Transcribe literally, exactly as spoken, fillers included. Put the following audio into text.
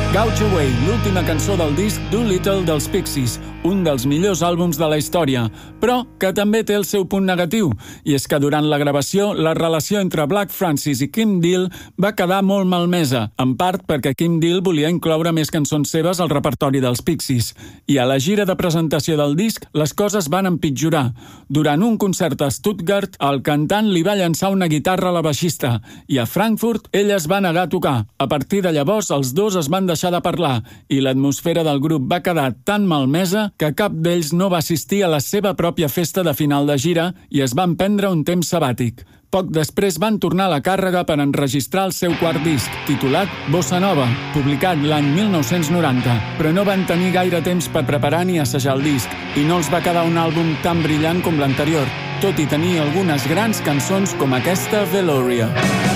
Gouge Away, l'última cançó del disc Doolittle dels Pixies, un dels millors àlbums de la història, però que també té el seu punt negatiu, i és que durant la gravació la relació entre Black Francis i Kim Deal va quedar molt malmesa, en part perquè Kim Deal volia incloure més cançons seves al repertori dels Pixies, i a la gira de presentació del disc les coses van empitjorar. Durant un concert a Stuttgart, el cantant li va llançar una guitarra a la baixista, i a Frankfurt ell es va negar a tocar. A partir de llavors, els dos es van deixar de parlar, i l'atmosfera del grup va quedar tan malmesa que cap d'ells no va assistir a la seva pròpia festa de final de gira i es van prendre un temps sabàtic. Poc després van tornar a la càrrega per enregistrar el seu quart disc, titulat Bossa Nova, publicat l'any mil nou-cents noranta, però no van tenir gaire temps per preparar ni assajar el disc, i no els va quedar un àlbum tan brillant com l'anterior, tot i tenir algunes grans cançons com aquesta Veloria.